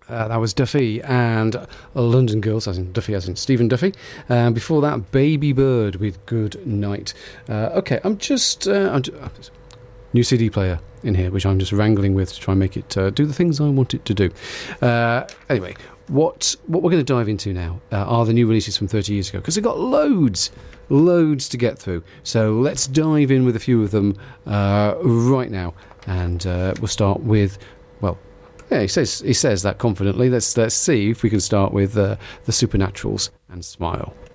That was Duffy and London Girls, as in Duffy, as in Stephen Duffy. Before that, Baby Bird with Good Night. Okay, I'm new CD player in here, which I'm just wrangling with to try and make it do the things I want it to do. Anyway, what we're going to dive into now are the new releases from 30 years ago, because we've got loads to get through. So let's dive in with a few of them right now, and we'll start with, well, yeah, he says that confidently. Let's see if we can start with the Supernaturals and Smile.